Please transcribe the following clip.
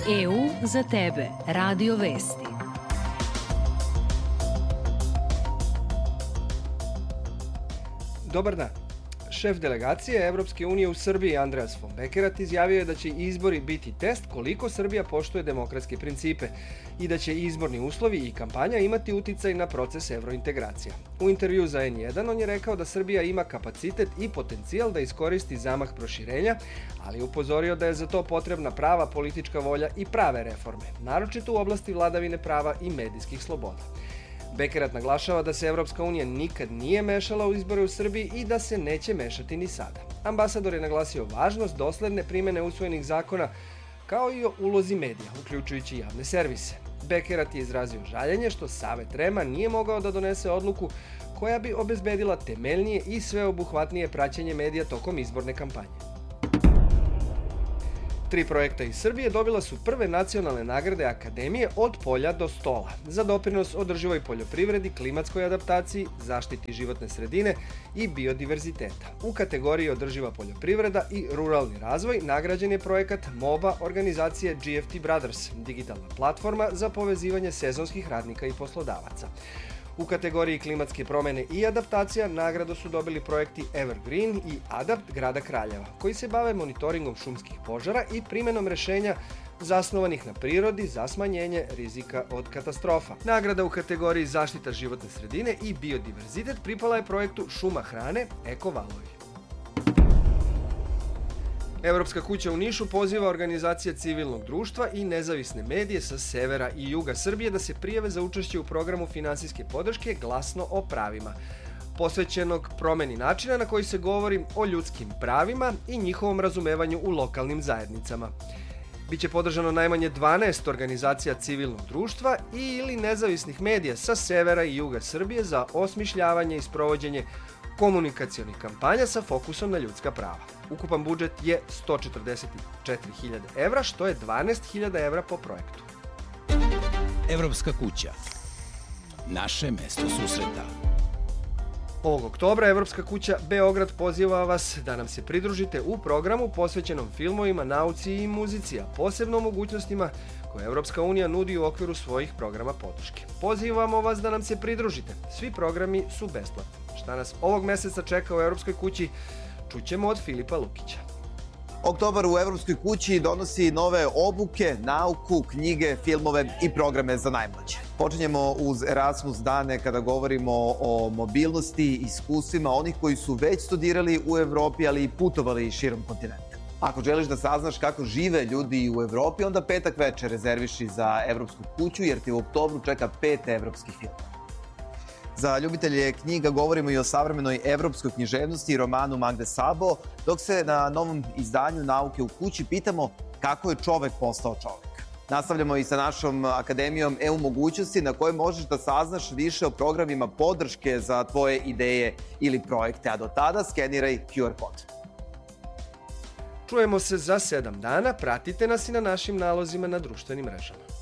EU za tebe. Radio Vesti. Dobar dan. Šef delegacije Evropske unije u Srbiji Andreas von Bekerat izjavio je da će izbori biti test koliko Srbija poštuje demokratske principe i da će izborni uslovi i kampanja imati uticaj na proces evrointegracija. U intervju za N1 on je rekao da Srbija ima kapacitet i potencijal da iskoristi zamah proširenja, ali je upozorio da je za to potrebna prava politička volja i prave reforme, naročito u oblasti vladavine prava i medijskih sloboda. Bekerat naglašava da se Evropska unija nikad nije mešala u izbore u Srbiji i da se neće mešati ni sada. Ambasador je naglasio važnost dosledne primene usvojenih zakona kao i o ulozi medija, uključujući javne servise. Bekerat je izrazio žaljenje što Savet REM-a nije mogao da donese odluku koja bi obezbedila temeljnije i sveobuhvatnije praćenje medija tokom izborne kampanje. 3 projekta iz Srbije dobila su prve nacionalne nagrade Akademije Od polja do stola za doprinos održivoj poljoprivredi, klimatskoj adaptaciji, zaštiti životne sredine i biodiverziteta. U kategoriji održiva poljoprivreda i ruralni razvoj nagrađen je projekat MOBA organizacije GFT Brothers, digitalna platforma za povezivanje sezonskih radnika i poslodavaca. U kategoriji klimatske promene i adaptacija nagradu su dobili projekti Evergreen i Adapt grada Kraljeva, koji se bave monitoringom šumskih požara i primenom rešenja zasnovanih na prirodi za smanjenje rizika od katastrofa. Nagrada u kategoriji zaštita životne sredine i biodiverzitet pripala je projektu Šuma hrane Eko Valovi. Evropska kuća u Nišu poziva organizacije civilnog društva i nezavisne medije sa severa i juga Srbije da se prijave za učešće u programu finansijske podrške Glasno o pravima, posvećenog promeni načina na koji se govori o ljudskim pravima i njihovom razumevanju u lokalnim zajednicama. Biće podržano najmanje 12 organizacija civilnog društva ili nezavisnih medija sa severa i juga Srbije za osmišljavanje i sprovođenje komunikacionih kampanja sa fokusom na ljudska prava. Ukupan budžet je 144.000 evra, što je 12.000 evra po projektu. Evropska kuća. Naše mesto susreta. Ovog oktobra Evropska kuća Beograd poziva vas da nam se pridružite u programu posvećenom filmovima, nauci i muzici, a posebno mogućnostima koje Evropska unija nudi u okviru svojih programa podrške. Pozivamo vas da nam se pridružite. Svi programi su besplatni. Šta nas ovog meseca čeka u Evropskoj kući, čućemo od Filipa Lukića. Oktobar u Evropskoj kući donosi nove obuke, nauku, knjige, filmove i programe za najmlađe. Počinjemo uz Erasmus dane kada govorimo o mobilnosti i iskustvima onih koji su već studirali u Evropi, ali i putovali širom kontinenta. Ako želiš da saznaš kako žive ljudi u Evropi, onda petak večer rezerviši za Evropsku kuću jer ti u oktobru čeka 5 evropskih filmova. Za ljubitelje knjiga govorimo i o savremenoj evropskoj književnosti i romanu Magde Sabo, dok se na novom izdanju Nauke u kući pitamo kako je čovek postao čovek. Nastavljamo i sa našom Akademijom EU mogućnosti na kojoj možeš da saznaš više o programima podrške za tvoje ideje ili projekte, a do tada skeniraj QR kod. Čujemo se za 7 dana, pratite nas i na našim nalozima na društvenim mrežama.